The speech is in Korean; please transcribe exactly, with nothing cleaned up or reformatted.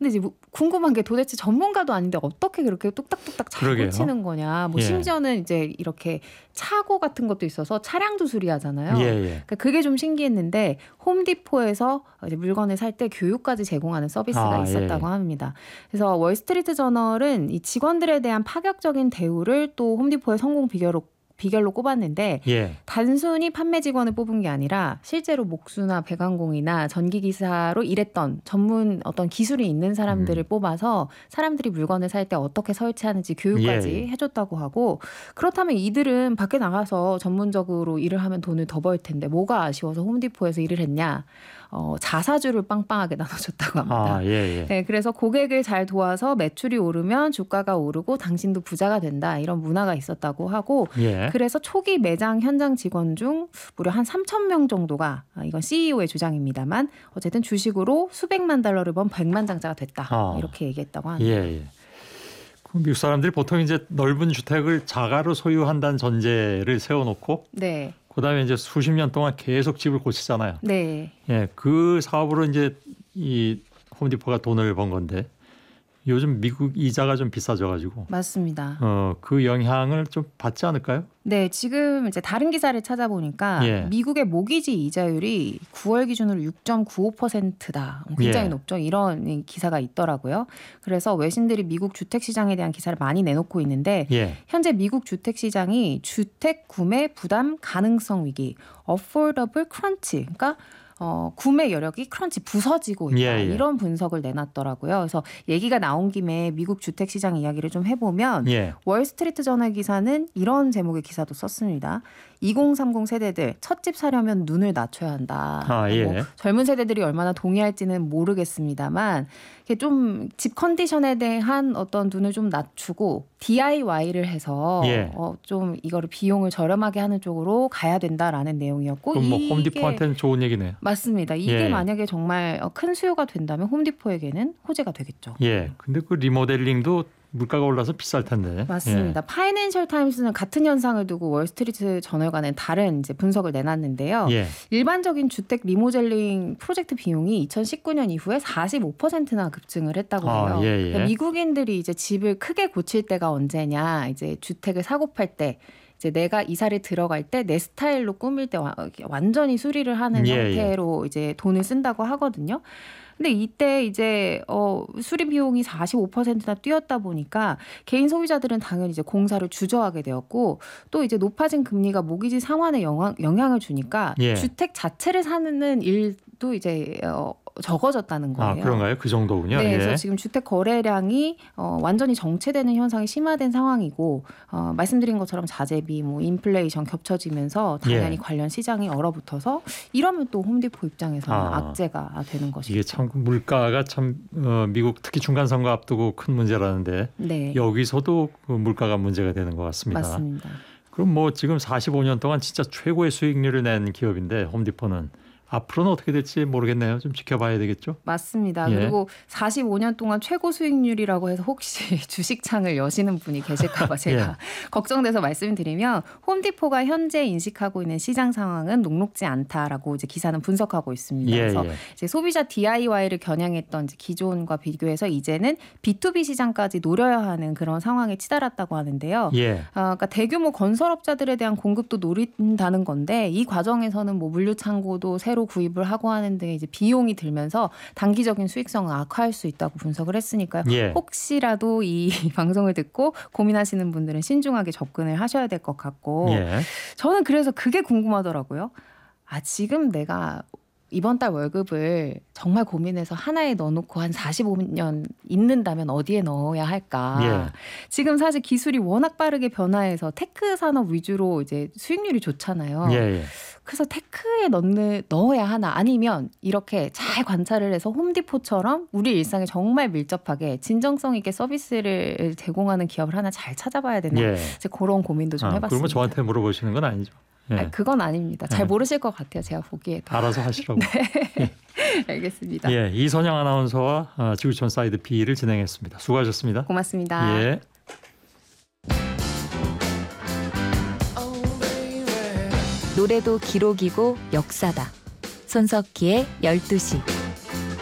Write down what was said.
근데 이제 뭐 궁금한 게 도대체 전문가도 아닌데 어떻게 그렇게 뚝딱뚝딱 잘 그러게요. 고치는 거냐. 뭐 예. 심지어는 이제 이렇게 차고 같은 것도 있어서 차량도 수리하잖아요. 예, 예. 그러니까 그게 좀 신기했는데 홈디포에서 이제 물건을 살 때 교육까지 제공하는 서비스가 아, 있었다고 예. 합니다. 그래서 월스트리트 저널은 이 직원들에 대한 파격적인 대우를 또 홈디포의 성공 비결로 비결로 꼽았는데 예. 단순히 판매 직원을 뽑은 게 아니라 실제로 목수나 배관공이나 전기기사로 일했던 전문 어떤 기술이 있는 사람들을 음. 뽑아서 사람들이 물건을 살 때 어떻게 설치하는지 교육까지 예, 예. 해줬다고 하고 그렇다면 이들은 밖에 나가서 전문적으로 일을 하면 돈을 더 벌 텐데 뭐가 아쉬워서 홈디포에서 일을 했냐. 어, 자사주를 빵빵하게 나눠줬다고 합니다. 아, 예, 예. 네, 그래서 고객을 잘 도와서 매출이 오르면 주가가 오르고 당신도 부자가 된다. 이런 문화가 있었다고 하고 예. 그래서 초기 매장 현장 직원 중 무려 한 삼천 명 정도가 이건 씨이오의 주장입니다만 어쨌든 주식으로 수백만 달러를 번 백만 장자가 됐다. 아. 이렇게 얘기했다고 합니다. 예, 예. 미국 사람들이 보통 이제 넓은 주택을 자가로 소유한다는 전제를 세워놓고 네. 그다음에 이제 수십 년 동안 계속 집을 고치잖아요. 네. 예, 그 사업으로 이제 이 홈디포가 돈을 번 건데 요즘 미국 이자가 좀 비싸져가지고 맞습니다. 어, 그 영향을 좀 받지 않을까요? 네, 지금 이제 다른 기사를 찾아보니까 예. 미국의 모기지 이자율이 구월 기준으로 육 점 구오 퍼센트다. 굉장히 예. 높죠. 이런 기사가 있더라고요. 그래서 외신들이 미국 주택 시장에 대한 기사를 많이 내놓고 있는데 예. 현재 미국 주택 시장이 주택 구매 부담 가능성 위기, affordable crunch, 그러니까 어, 구매 여력이 크런치 부서지고 있다. 예, 예. 이런 분석을 내놨더라고요. 그래서 얘기가 나온 김에 미국 주택 시장 이야기를 좀 해보면 예. 월스트리트 저널 기사는 이런 제목의 기사도 썼습니다. 이공삼공 세대들 첫 집 사려면 눈을 낮춰야 한다. 아, 예. 뭐 젊은 세대들이 얼마나 동의할지는 모르겠습니다만 좀 집 컨디션에 대한 어떤 눈을 좀 낮추고 디아이와이를 해서 예. 어, 좀 이거를 비용을 저렴하게 하는 쪽으로 가야 된다라는 내용이었고 그럼 뭐 이게 홈디포한테는 좋은 얘기네요. 맞습니다. 이게 예. 만약에 정말 큰 수요가 된다면 홈디포에게는 호재가 되겠죠. 예. 근데 그 리모델링도 물가가 올라서 비쌀 텐데. 맞습니다. 예. 파이낸셜 타임스는 같은 현상을 두고 월스트리트 저널과는 다른 이제 분석을 내놨는데요. 예. 일반적인 주택 리모델링 프로젝트 비용이 이천십구 년 이후에 사십오 퍼센트나 급증을 했다고 해요. 아, 예, 예. 그러니까 미국인들이 이제 집을 크게 고칠 때가 언제냐, 이제 주택을 사고 팔 때. 이제 내가 이사를 들어갈 때 내 스타일로 꾸밀 때 완전히 수리를 하는 예, 형태로 예. 이제 돈을 쓴다고 하거든요. 근데 이때 이제 어 수리 비용이 사십오 퍼센트나 뛰었다 보니까 개인 소비자들은 당연히 이제 공사를 주저하게 되었고 또 이제 높아진 금리가 모기지 상환에 영향, 영향을 주니까 예. 주택 자체를 사는 일도 이제 어 적어졌다는 거예요. 아, 그런가요? 그 정도군요. 네, 그래서 예. 지금 주택 거래량이 어, 완전히 정체되는 현상이 심화된 상황이고 어, 말씀드린 것처럼 자재비, 뭐 인플레이션 겹쳐지면서 당연히 예. 관련 시장이 얼어붙어서 이러면 또 홈디포 입장에서는 아, 악재가 되는 것이죠. 이게 참 물가가 참 어, 미국 특히 중간 선거 앞두고 큰 문제라는데 네, 여기서도 그 물가가 문제가 되는 것 같습니다. 맞습니다. 그럼 뭐 지금 사십오 년 동안 진짜 최고의 수익률을 낸 기업인데 홈디포는 앞으로는 어떻게 될지 모르겠네요. 좀 지켜봐야 되겠죠. 맞습니다. 예. 그리고 사십오 년 동안 최고 수익률이라고 해서 혹시 주식창을 여시는 분이 계실까 봐 제가 예. 걱정돼서 말씀드리면 홈디포가 현재 인식하고 있는 시장 상황은 녹록지 않다라고 이제 기사는 분석하고 있습니다. 예, 그래서 예. 이제 소비자 디아이와이를 겨냥했던 이제 기존과 비교해서 이제는 비투비 시장까지 노려야 하는 그런 상황에 치달았다고 하는데요. 예. 어, 그러니까 대규모 건설업자들에 대한 공급도 노린다는 건데 이 과정에서는 뭐 물류 창고도 새로 구입을 하고 하는 등 이제 비용이 들면서 단기적인 수익성을 악화할 수 있다고 분석을 했으니까요. 예. 혹시라도 이 방송을 듣고 고민하시는 분들은 신중하게 접근을 하셔야 될 것 같고 예. 저는 그래서 그게 궁금하더라고요. 아, 지금 내가 이번 달 월급을 정말 고민해서 하나에 넣어놓고 한 사십오 년 있는다면 어디에 넣어야 할까. 예. 지금 사실 기술이 워낙 빠르게 변화해서 테크 산업 위주로 이제 수익률이 좋잖아요. 예, 예. 그래서 테크에 넣는, 넣어야 하나 아니면 이렇게 잘 관찰을 해서 홈디포처럼 우리 일상에 정말 밀접하게 진정성 있게 서비스를 제공하는 기업을 하나 잘 찾아봐야 되나. 예. 이제 그런 고민도 좀 아, 해봤습니다. 그러면 저한테 물어보시는 건 아니죠. 예. 아니, 그건 아닙니다. 잘 예. 모르실 것 같아요. 제가 보기에도. 알아서 하시라고. 알겠습니다. 예, 이선영 아나운서와 어, 지구촌 사이드 B를 진행했습니다. 수고하셨습니다. 고맙습니다. 예. 노래도 기록이고 역사다. 손석희의 열두 시.